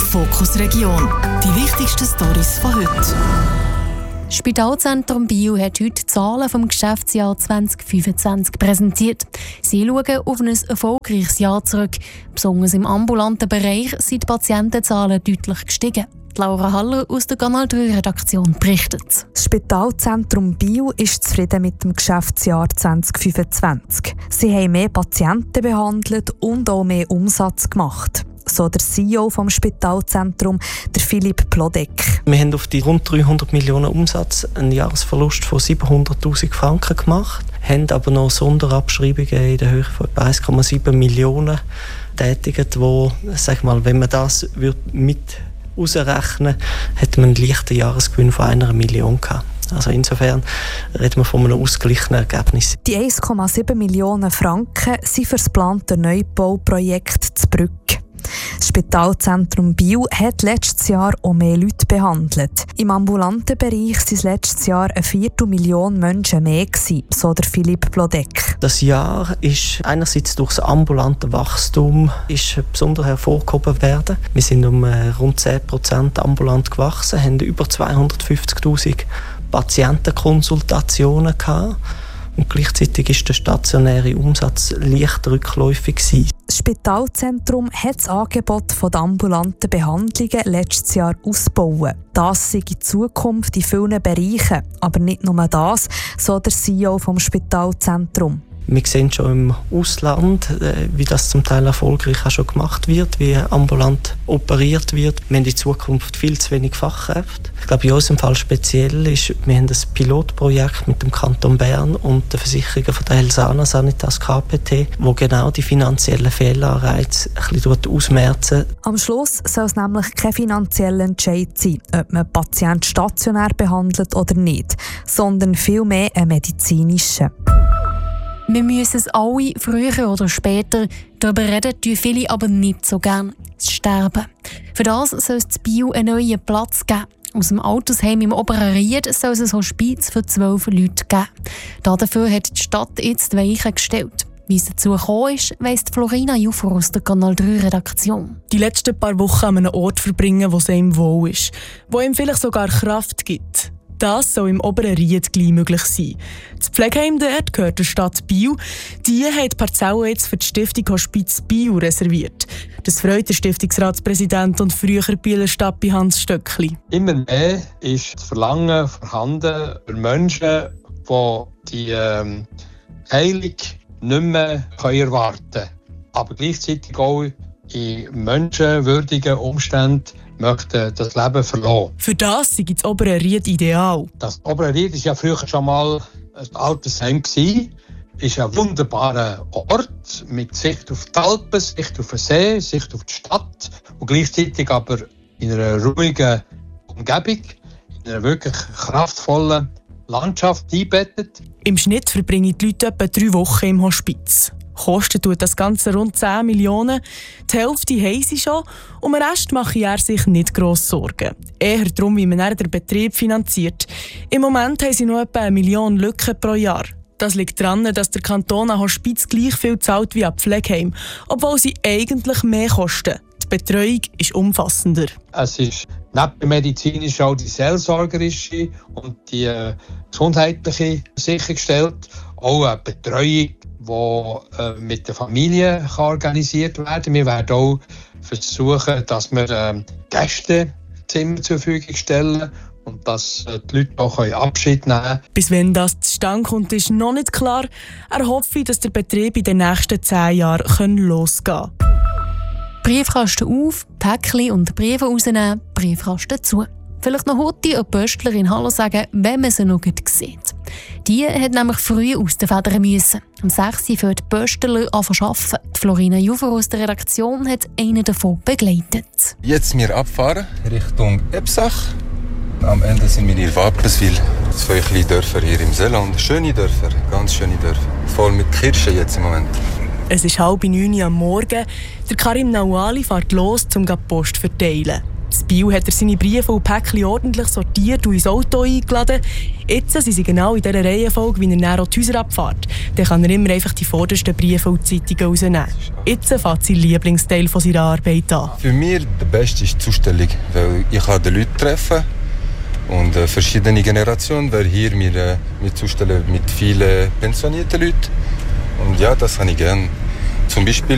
Fokus Region. Die wichtigsten Storys von heute. Das Spitalzentrum Biel hat heute die Zahlen vom Geschäftsjahr 2025 präsentiert. Sie schauen auf ein erfolgreiches Jahr zurück. Besonders im ambulanten Bereich sind die Patientenzahlen deutlich gestiegen. Laura Haller aus der Kanal 3 Redaktion berichtet. Das Spitalzentrum Biel ist zufrieden mit dem Geschäftsjahr 2025. Sie haben mehr Patienten behandelt und auch mehr Umsatz gemacht. So der CEO vom Spitalzentrum, der Philipp Plodek. Wir haben auf die rund 300 Millionen Umsatz einen Jahresverlust von 700'000 Franken gemacht, haben aber noch Sonderabschreibungen in der Höhe von 1,7 Millionen tätigt, wo, sag mal, wenn man das mit ausrechnen, hätte man einen leichten Jahresgewinn von 1 Million gehabt. Also insofern reden wir von einem ausgeglichenen Ergebnis. Die 1,7 Millionen Franken sind für das geplante Neubauprojekt zu Brügg. Das Spitalzentrum Biel hat letztes Jahr auch mehr Leute behandelt. Im ambulanten Bereich waren es letztes Jahr 250.000 Menschen mehr, so der Philipp Plodek. Das Jahr ist einerseits durch das ambulante Wachstum besonders hervorgehoben werden. Wir sind um rund 10% ambulant gewachsen, haben über 250'000 Patientenkonsultationen gehabt. Und gleichzeitig war der stationäre Umsatz leicht rückläufig gewesen. Das Spitalzentrum hat das Angebot der ambulanten Behandlungen letztes Jahr ausgebaut. Das sei die Zukunft in vielen Bereichen. Aber nicht nur das, so der CEO vom Spitalzentrum. Wir sehen schon im Ausland, wie das zum Teil erfolgreich auch schon gemacht wird, wie ambulant operiert wird. Wir haben in Zukunft viel zu wenig Fachkräfte. Ich glaube, in unserem Fall speziell ist, wir haben ein Pilotprojekt mit dem Kanton Bern und der Versicherung von der Helsana Sanitas KPT, wo genau die finanziellen Fehlanreize ein bisschen ausmerzen. Am Schluss soll es nämlich kein finanzieller Entscheid sein, ob man Patienten stationär behandelt oder nicht, sondern vielmehr ein medizinischer. Wir müssen es alle früher oder später, darüber reden tun viele aber nicht so gern, das Sterben. Für das soll es in Biel einen neuen Platz geben. Aus dem Altersheim im Oberen Ried soll es ein Hospiz für 12 Leute geben. Dafür hat die Stadt jetzt die Weichen gestellt. Wie es dazu gekommen ist, weiss Florina Jufer aus der Kanal 3 Redaktion. Die letzten paar Wochen an einem Ort verbringen, wo es ihm wohl ist, wo ihm vielleicht sogar Kraft gibt. Das soll im Oberen Ried gleich möglich sein. Das Pflegeheim dort gehört der Stadt Biel. Die hat die Parzelle jetzt für die Stiftung Hospiz Biel reserviert. Das freut der Stiftungsratspräsident und frühere Bieler Stadtbi Hans Stöckli. Immer mehr ist das Verlangen vorhanden für Menschen, die die Heilung nicht mehr erwarten können. Aber gleichzeitig auch in menschenwürdigen Umständen möchten das Leben verlassen. Für das sei das Obere Ried ideal. Das Obere Ried war ja früher schon mal ein Altersheim. Es ist ein wunderbarer Ort mit Sicht auf die Alpen, Sicht auf den See, Sicht auf die Stadt und gleichzeitig aber in einer ruhigen Umgebung, in einer wirklich kraftvollen Landschaft eingebettet. Im Schnitt verbringen die Leute etwa 3 Wochen im Hospiz. Kosten tut das Ganze rund 10 Millionen. Die Hälfte haben sie schon. Um den Rest mache er sich nicht gross Sorgen. Eher darum, wie man den Betrieb finanziert. Im Moment haben sie noch etwa 1 Million Lücken pro Jahr. Das liegt daran, dass der Kanton an Hospiz gleich viel zahlt wie an Pflegeheim, obwohl sie eigentlich mehr kosten. Die Betreuung ist umfassender. Es ist neben der medizinischen auch die seelsorgerische und die gesundheitliche sichergestellt. Auch eine Betreuung, die mit der Familie organisiert werden kann. Wir werden auch versuchen, dass wir Gästezimmer zur Verfügung stellen und dass die Leute auch Abschied nehmen können. Bis wenn das zustande kommt, ist noch nicht klar. Er hoffe, dass der Betrieb in den nächsten 10 Jahren losgehen kann. Briefkasten auf, Päckchen und Briefe rausnehmen, Briefkasten zu. Vielleicht noch heute eine Pöstlerin Hallo sagen, wenn man sie noch gut sieht. Die hat nämlich früh aus den Federn müssen. Am 6. Uhr für die Pöstler arbeiten. Die Florina Jufer aus der Redaktion hat einen davon begleitet. Jetzt wir abfahren Richtung Ebsach. Am Ende sind wir in Wappenswil. 2 kleine Dörfer hier im Seeland. Schöne Dörfer, ganz schöne Dörfer. Voll mit Kirschen jetzt im Moment. Es ist 8:30 am Morgen. Der Karim Nauali fährt los, um die Post zu verteilen. In Biel hat er seine Briefe und Päckchen ordentlich sortiert und ins Auto eingeladen. Jetzt sind sie genau in dieser Reihenfolge, wie er dann auch die Häuser abfährt. Dann kann er immer einfach die vordersten Briefe und Zeitungen rausnehmen. Jetzt fängt sein Lieblingsteil von seiner Arbeit an. Für mich der Beste ist die Ausstellung, weil ich kann die Leute treffen und verschiedene Generationen, weil hier wir ausstellen mit vielen pensionierten Leuten. Und ja, das habe ich gerne. Zum Beispiel